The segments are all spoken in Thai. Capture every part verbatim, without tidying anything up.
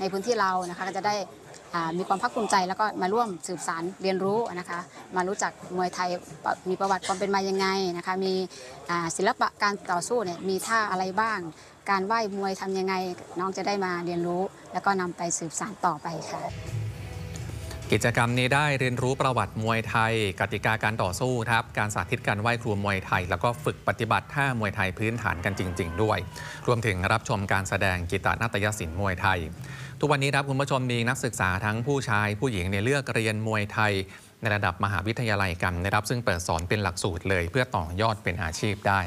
ในพื้นที่เรานะคะก็จะได้มีความภาคภูมิใจแล้วก็มาร่วมสืบสานเรียนรู้นะคะมารู้จักมวยไทยมีประวัติความเป็นมายังไงนะคะมีศิลปะการต่อสู้เนี่ยมีท่าอะไรบ้างการไหว้มวยทำยังไงน้องจะได้มาเรียนรู้แล้วก็นำไปสืบสานต่อไปค่ะกิจกรรมนี้ได้เรียนรู้ประวัติมวยไทยกติกาการต่อสู้ครับการสาธิตการไหว้ครูมวยไทยแล้วก็ฝึกปฏิบัติท่ามวยไทยพื้นฐานกันจริงๆด้วยรวมถึงรับชมการแสดงกีตนาฏยศิลป์มวยไทยทุกวันนี้ครับคุณผู้ชมมีนักศึกษาทั้งผู้ชายผู้หญิงเนี่ยเลือกเรียนมวยไทยในระดับมหาวิทยาลัยกันนะครับซึ่งเปิดสอนเป็นหลักสูตรเลยเพื่อต่อยอดเป็นอาชีพได้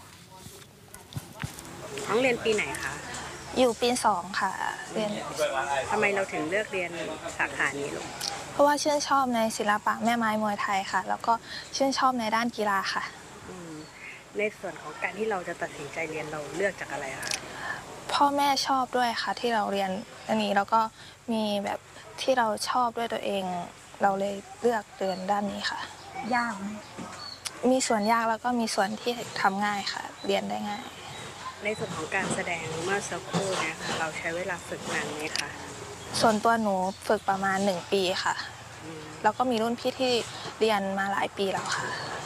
น้องเรียนปีไหนคะอยู่ปีสองค่ะเรียนทำไมเราถึงเลือกเรียนสาขานี้ลูกเพราะว่าชื่นชอบในศิลปะแม่ไม้มวยไทยค่ะแล้วก็ชื่นชอบในด้านกีฬาค่ะในส่วนของการที่เราจะตัดสินใจเรียนเราเลือกจากอะไรคะพ่อแม่ชอบด้วยค่ะที่เราเรียนอันนี้แล้วก็มีแบบที่เราชอบด้วยตัวเองเราเลยเลือกเรียนด้านนี้ค่ะยากไหมมีส่วนยากแล้วก็มีส่วนที่ทำง่ายค่ะเรียนได้ง่ายในส่วนของการแสดงเมื่อสักครู่เนี่ยค่ะเราใช้เวลาฝึกนานไหมคะส่วนตัวหนูฝึกประมาณหนึ่งปีค่ะแล้วก็มีรุ่นพี่ที่เรียนมาหลายปีแล้วค่ะ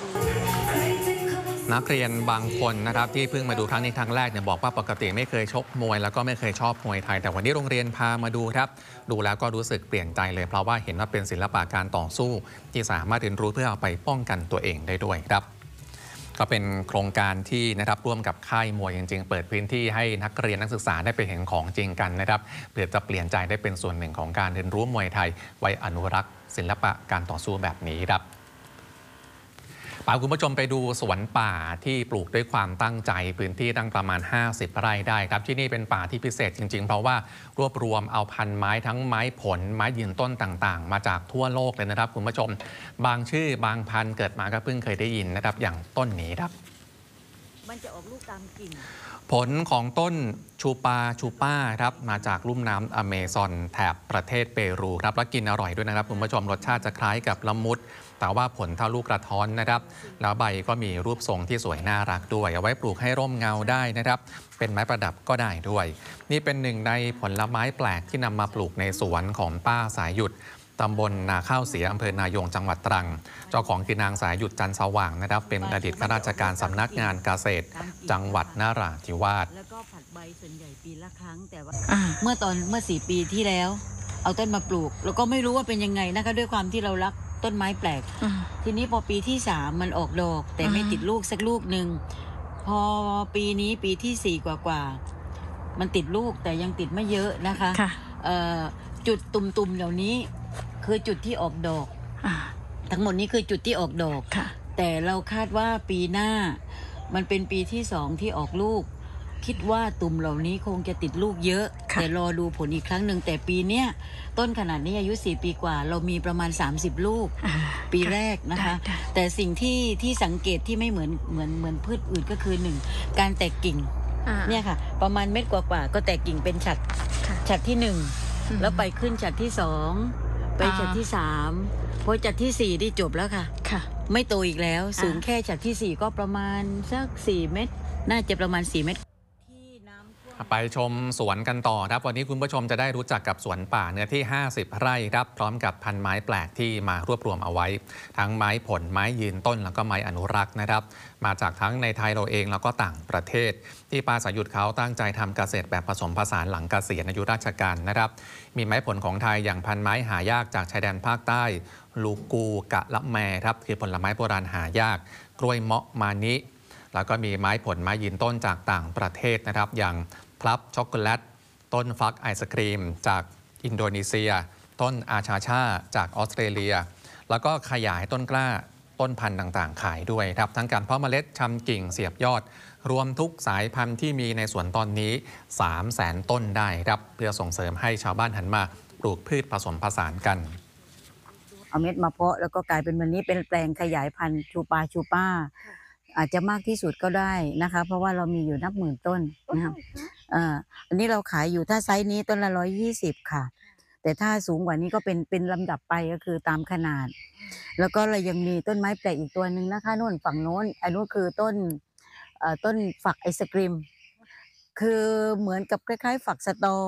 นักเรียนบางคนนะครับที่เพิ่งมาดูครั้งนี้ครั้งแรกเนี่ยบอกว่าปกติไม่เคยชกมวยแล้วก็ไม่เคยชอบมวยไทยแต่วันนี้โรงเรียนพามาดูครับดูแล้วก็รู้สึกเปลี่ยนใจเลยเพราะว่าเห็นว่าเป็นศิลปะการต่อสู้ที่สามารถเรียนรู้เพื่อเอาไปป้องกันตัวเองได้ด้วยครับก็เป็นโครงการที่นะครับร่วมกับค่ายมวยจริงๆเปิดพื้นที่ให้นักเรียนนักศึกษาได้ไปเห็นของจริงกันนะครับเพื่อจะเปลี่ยนใจได้เป็นส่วนหนึ่งของการเรียนรู้มวยไทยไว้อนุรักษ์ศิลปะการต่อสู้แบบนี้ครับพาคุณผู้ชมไปดูสวนป่าที่ปลูกด้วยความตั้งใจพื้นที่ตั้งประมาณห้าสิบไร่ได้ครับที่นี่เป็นป่าที่พิเศษจริงๆเพราะว่ารวบรวมเอาพันไม้ทั้งไม้ผลไม้ยืนต้นต่างๆมาจากทั่วโลกเลยนะครับคุณผู้ชมบางชื่อบางพันเกิดมาก็เพิ่งเคยได้ยินนะครับอย่างต้นนี้ครับมันจะออกลูกตามกิ่งผลของต้นชูปาชูป้าครับมาจากลุ่มน้ำอเมซอนแถบประเทศเปรูครับและกินอร่อยด้วยนะครับคุณผู้ชมรสชาติจะคล้ายกับละมุดแต่ว่าผลเท่าลูกกระท้อนนะครับแล้วใบก็มีรูปทรงที่สวยน่ารักด้วยเอาไว้ปลูกให้ร่มเงาได้นะครับเป็นไม้ประดับก็ได้ด้วยนี่เป็นหนึ่งในผลไม้แปลกที่นำมาปลูกในสวนของป้าสายหยุดตำบลนาข้าวเสียอำเภอนายงจังหวัดตรังเจ้าของคือนางสายหยุดจันทร์สว่างนะครับเป็นอดีตข้าราชการสำนักงานเกษตรจังหวัดนราธิวาสแล้วก็ผัดใบส่วนใหญ่ปีละครั้งแต่ว่าเมื่อตอนเมื่อสี่ปีที่แล้วเอาต้นมาปลูกแล้วก็ไม่รู้ว่าเป็นยังไงนะคะด้วยความที่เรารักต้นไม้แปลกทีนี้พอปีที่สามมันออกดอกแต่ไม่ติดลูกสักลูกหนึ่งพอปีนี้ปีที่สี่กว่าๆมันติดลูกแต่ยังติดไม่เยอะนะคะจุดตุ่มๆเหล่านี้คือจุดที่ออกดอกทั้งหมดนี้คือจุดที่ออกดอกแต่เราคาดว่าปีหน้ามันเป็นปีที่สองที่ออกลูกคิดว่าตุ่มเหล่านี้คงจะติดลูกเยอะแต่รอดูผลอีกครั้งหนึ่งแต่ปีเนี้ยต้นขนาดนี้อายุสี่ปีกว่าเรามีประมาณสามสิบลูกปีแรกนะคะแต่สิ่งที่ที่สังเกตที่ไม่เหมือนเหมือนเหมือนพืชอื่นก็คือหนึ่งการแตกกิ่งเนี่ยค่ะประมาณเม็ดกว่าๆก็แตกกิ่งเป็นฉัดฉัดที่หนึ่งแล้วไปขึ้นฉัดที่สองไปฉัดที่สามพอฉัดที่สี่ที่จบแล้วค่ะไม่โตอีกแล้วสูงแค่ฉัดที่สี่ก็ประมาณสักสี่เมตรน่าจะประมาณสี่เมตรไปชมสวนกันต่อครับวันนี้คุณผู้ชมจะได้รู้จักกับสวนป่าเนื้อที่ห้าสิบไร่ครับพร้อมกับพันไม้แปลกที่มารวบรวมเอาไว้ทั้งไม้ผลไม้ยืนต้นแล้วก็ไม้อนุรักษ์นะครับมาจากทั้งในไทยเราเองแล้วก็ต่างประเทศที่ป้าสายหยุดเขาตั้งใจทำเกษตรแบบผสมผสานหลังเกษียณอายุราชการนะครับมีไม้ผลของไทยอย่างพันไม้หายากจากชายแดนภาคใต้ลูกูกะละแมครับคือผลไม้โบราณหายากกล้วยเมาะมานิแล้วก็มีไม้ผลไม้ยืนต้นจากต่างประเทศนะครับอย่างพลับช็อกโกแลตต้นฟักไอศครีมจากอินโดนีเซียต้นอาชาชาจากออสเตรเลียแล้วก็ขยายต้นกล้าต้นพันธุ์ต่างๆขายด้วยครับทั้งการเพาะเมล็ดชำกิ่งเสียบยอดรวมทุกสายพันธุ์ที่มีในสวนตอนนี้ สามแสน ต้นได้ครับเพื่อส่งเสริมให้ชาวบ้านหันมาปลูกพืชผสมผสานกันเอาเม็ดมาเพาะแล้วก็กลายเป็นวันนี้เป็นแปลงขยายพันธุ์ชูปาชูป้าอาจจะมากที่สุดก็ได้นะคะเพราะว่าเรามีอยู่นับหมื่นต้นนะครับอันนี้เราขายอยู่ถ้าไซส์นี้ต้นละร้อยยี่สิบค่ะแต่ถ้าสูงกว่านี้ก็เป็นเป็นลำดับไปก็คือตามขนาดแล้วก็เรายังมีต้นไม้แปลกอีกตัวหนึ่งนะคะโน่นฝั่งโน้นอันนู้นคือต้นต้นฝักไอศกรีมคือเหมือนกับคล้ายๆฝักสตอ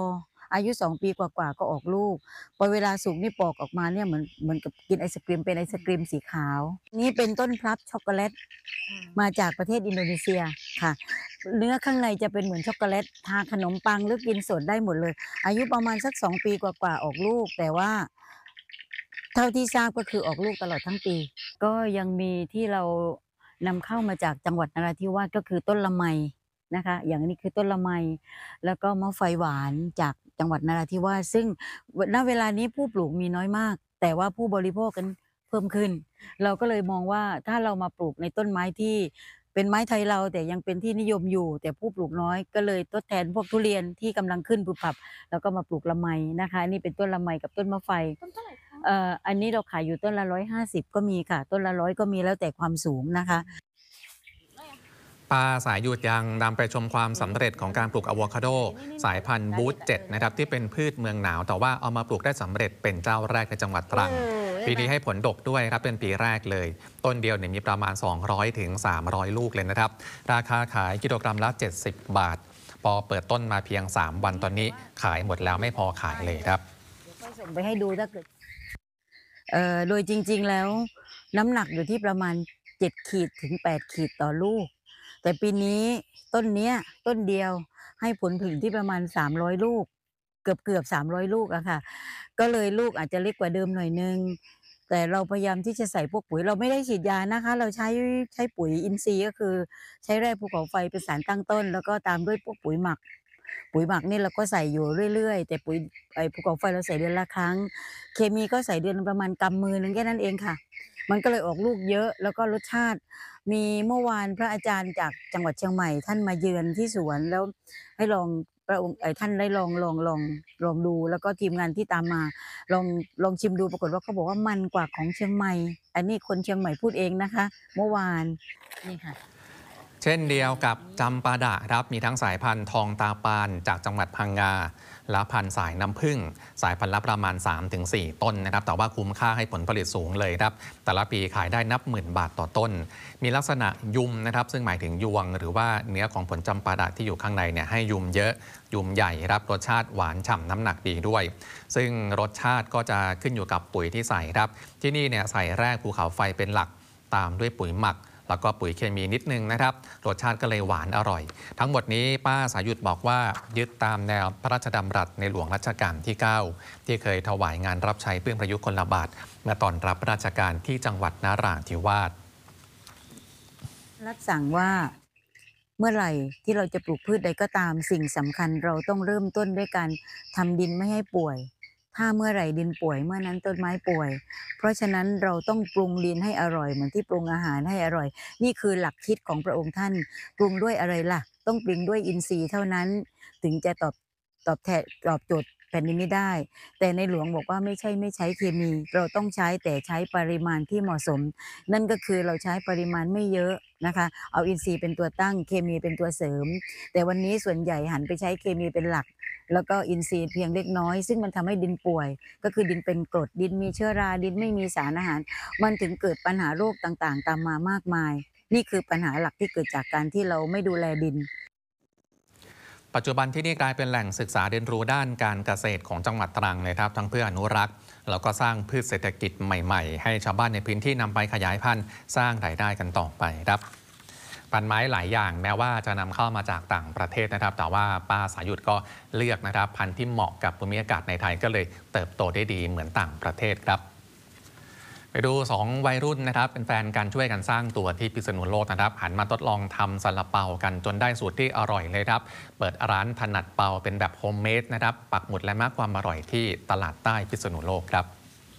อายุสองปีกว่าๆก็ออกลูกพอเวลาสุกนี่ปอกออกมาเนี่ยเหมือนเหมือนกับกินไอศกรีมเป็นไอศกรีมสีขาวนี่เป็นต้นพลับช็อกโกแลตมาจากประเทศอินโดนีเซียค่ะเนื้อข้างในจะเป็นเหมือนช็อกโกแลตทาขนมปังหรือกินสดได้หมดเลยอายุประมาณสักสองปีกว่าๆออกลูกแต่ว่าเท่าที่ทราบก็คือออกลูกตลอดทั้งปีก็ยังมีที่เรานำเข้ามาจากจังหวัดนราธิวาสก็คือต้นละไมนะคะอย่างนี้คือต้นละไมแล้วก็มะไฟหวานจากจังหวัดนราธิวาสซึ่งณเวลานี้ผู้ปลูกมีน้อยมากแต่ว่าผู้บริโภคกันเพิ่มขึ้นเราก็เลยมองว่าถ้าเรามาปลูกในต้นไม้ที่เป็นไม้ไทยเราแต่ยังเป็นที่นิยมอยู่แต่ผู้ปลูกน้อยก็เลยทดแทนพวกทุเรียนที่กำลังขึ้นปุบปับแล้วก็มาปลูกละไมนะคะนี่เป็นต้นละไมกับต้นมะไฟต้นเท่าไหร่คะเอ่ออันนี้เราขายอยู่ต้นละร้อยห้าสิบก็มีค่ะต้นละร้อยก็มีแล้วแต่ความสูงนะคะป้าสายหยุดยังนำไปชมความสำเร็จของการปลูกอะโวคาโดสายพันธุ์บูธเจ็ดนะครับที่เป็นพืชเมืองหนาวแต่ว่าเอามาปลูกได้สำเร็จเป็นเจ้าแรกในจังหวัดตรังปีนี้ให้ผลดกด้วยครับเป็นปีแรกเลยต้นเดียวเนี่ยมีประมาณสองร้อยถึงสามร้อยลูกเลยนะครับราคาขายกิโลกรัมละเจ็ดสิบบาทพอเปิดต้นมาเพียงสามวันตอนนี้ขายหมดแล้วไม่พอขายเลยครับส่งไปให้ดูถ้าเกิดเอ่อโดยจริงๆแล้วน้ำหนักอยู่ที่ประมาณเจ็ดขีดถึงแปดขีดต่อลูกแต่ปีนี้ต้นเนี้ยต้นเดียวให้ผลผลิตที่ประมาณสามร้อยลูกเกือบเกือบสามร้อยลูกอะค่ะก็เลยลูกอาจจะเล็กกว่าเดิมหน่อยนึงแต่เราพยายามที่จะใส่พวกปุ๋ยเราไม่ได้ฉีดยานะคะเราใช้ใช้ปุ๋ยอินทรีย์ก็คือใช้แร่ภูเขาไฟเป็นสารตั้งต้นแล้วก็ตามด้วยพวกปุ๋ยหมักปุ๋ยหมักนี่เราก็ใส่อยู่เรื่อยๆแต่ปุ๋ยไอ้ภูเขาไฟเราใส่เดือนละครั้งเคมีก็ใส่เดือนประมาณกำมือนึงแค่นั้นเองค่ะมันก็เลยออกลูกเยอะแล้วก็รสชาติมีเมื่อวานพระอาจารย์จากจังหวัดเชียงใหม่ท่านมาเยือนที่สวนแล้วให้ลองพระองค์ไอ้ท่านได้ลองลองลองลองดูแล้วก็ทีมงานที่ตามมาลองลองชิมดูปรากฏว่าเขาบอกว่ามันกว่าของเชียงใหม่อันนี้คนเชียงใหม่พูดเองนะคะเมื่อวานนี่ค่ะเช่นเดียวกับจำปาดะครับมีทั้งสายพันธุ์ทองตาปานจากจังหวัดพังงาและพันธุ์สายน้ำผึ้งสายพันธุ์ละประมาณ สามถึงสี่ ต้นนะครับแต่ว่าคุ้มค่าให้ผลผลิตสูงเลยครับแต่ละปีขายได้นับหมื่นบาทต่อต้นมีลักษณะยุมนะครับซึ่งหมายถึงยวงหรือว่าเนื้อของผลจำปาดะที่อยู่ข้างในเนี่ยให้ยุมเยอะยุมใหญ่ครับรสชาติหวานฉ่ำน้ำหนักดีด้วยซึ่งรสชาติก็จะขึ้นอยู่กับปุ๋ยที่ใส่ครับที่นี่เนี่ยใส่แร่ภูเขาไฟเป็นหลักตามด้วยปุ๋ยหมักแล้วก็ปุ๋ยเคมีนิดนึงนะครับรสชาติก็เลยหวานอร่อยทั้งหมดนี้ป้าสายุทธบอกว่ายึดตามแนวพระราชดำรัสในหลวงรัชกาลที่เก้าที่เคยถวายงานรับใช้เพื่อประยุกต์คนละบาทเมื่อตอนรับราชการที่จังหวัดนราธิวาสรัฐสั่งว่าเมื่อไหร่ที่เราจะปลูกพืชใดก็ตามสิ่งสำคัญเราต้องเริ่มต้นด้วยการทำดินไม่ให้ป่วยถ้าเมื่อไหร่ดินป่วยเมื่อนั้นต้นไม้ป่วยเพราะฉะนั้นเราต้องปรุงดินให้อร่อยเหมือนที่ปรุงอาหารให้อร่อยนี่คือหลักคิดของพระองค์ท่านปรุงด้วยอะไรล่ะต้องปรุงด้วยอินทรีย์เท่านั้นถึงจะตอบตอบแทนตอบโจทย์แผ่นดินนี้ได้แต่ในหลวงบอกว่าไม่ใช่ไม่ใช้เคมีเราต้องใช้แต่ใช้ปริมาณที่เหมาะสมนั่นก็คือเราใช้ปริมาณไม่เยอะนะคะเอาอินทรีย์เป็นตัวตั้งเคมีเป็นตัวเสริมแต่วันนี้ส่วนใหญ่หันไปใช้เคมีเป็นหลักแล้วก็อินทรีย์เพียงเล็กน้อยซึ่งมันทำให้ดินป่วยก็คือดินเป็นกรดดินมีเชื้อราดินไม่มีสารอาหารมันถึงเกิดปัญหาโรคต่างๆตามมามากมายนี่คือปัญหาหลักที่เกิดจากการที่เราไม่ดูแลดินปัจจุบันที่นี่กลายเป็นแหล่งศึกษาเรียนรู้ด้านการเกษตรของจังหวัดตรังเลยครับทั้งเพื่ออนุรักษ์แล้วก็สร้างพืชเศรษฐกิจใหม่ๆให้ชาวบ้านในพื้นที่นำไปขยายพันธุ์สร้างรายได้กันต่อไปครับพันไม้หลายอย่างแม้ว่าจะนำเข้ามาจากต่างประเทศนะครับแต่ว่าป้าสายุทธก็เลือกนะครับพันธุ์ที่เหมาะกับภูมิอากาศในไทยก็เลยเติบโตได้ดีเหมือนต่างประเทศครับไปดูสองวัยรุ่นนะครับเป็นแฟนกันช่วยกันสร้างตัวที่พิษณุโลกนะครับหันมาทดลองทำซาลาเปากันจนได้สูตรที่อร่อยเลยครับเปิดร้านถนัดเปาเป็นแบบโฮมเมดนะครับปักหมุดและมากความอร่อยที่ตลาดใต้พิษณุโลกครับ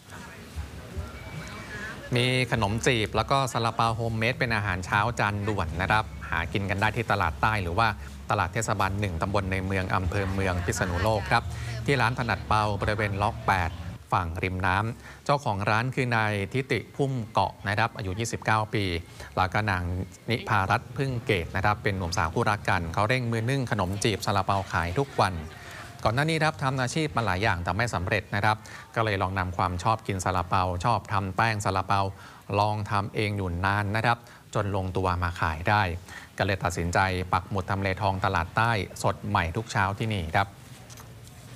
มีขนมจีบแล้วก็ซาลาเปาโฮมเมดเป็นอาหารเช้าจานด่วนนะครับหากินกันได้ที่ตลาดใต้หรือว่าตลาดเทศบาลหนึ่งตำบลในเมืองอำเภอเมืองพิษณุโลกครับที่ร้านถนัดเปาบริเวณล็อกแปดฝั่งริมน้ำเจ้าของร้านคือนายทิติพุ่มเกาะนะครับอายุยี่สิบเก้าปีแล้วก็นางนิพารัตน์พึ่งเกตนะครับเป็นหนุ่มสาวคู่รักกันเขาเร่งมือนึ่งขนมจีบซาลาเปาขายทุกวันก่อนหน้านี้ครับทำอาชีพมาหลายอย่างแต่ไม่สำเร็จนะครับก็เลยลองนำความชอบกินซาลาเปาชอบทำแป้งซาลาเปาลองทำเองอยู่นานนะครับจนลงตัวมาขายได้ก็เลยตัดสินใจปักหมุดทำเลทองตลาดใต้สดใหม่ทุกเช้าที่นี่ครับ